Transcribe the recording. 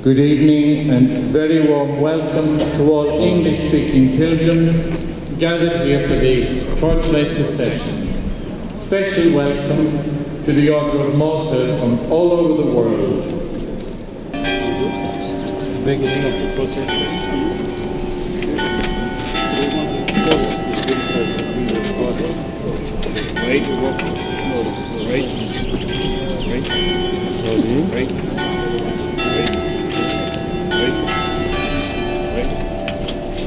Good evening and very warm welcome to all English-speaking pilgrims gathered here for the Torchlight Procession. Special welcome to the Order of Malta from all over the world. Right.